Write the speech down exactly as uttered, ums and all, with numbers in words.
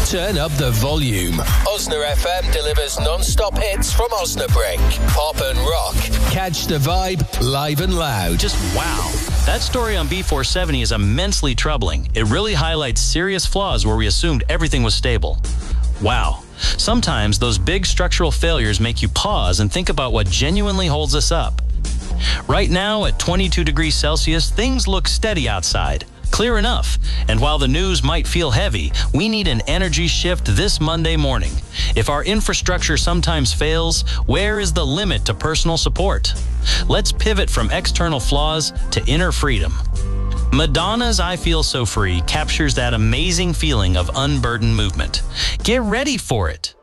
Turn up the volume. Osna F M delivers non-stop hits from Osnabrück. Pop and rock. Catch the vibe live and loud. Just wow. That story on B four seventy is immensely troubling. It really highlights serious flaws where we assumed everything was stable. Wow. Sometimes those big structural failures make you pause and think about what genuinely holds us up. Right now, at twenty-two degrees Celsius, things look steady outside. Clear enough. And while the news might feel heavy, we need an energy shift this Monday morning. If our infrastructure sometimes fails, where is the limit to personal support? Let's pivot from external flaws to inner freedom. Madonna's I Feel So Free captures that amazing feeling of unburdened movement. Get ready for it.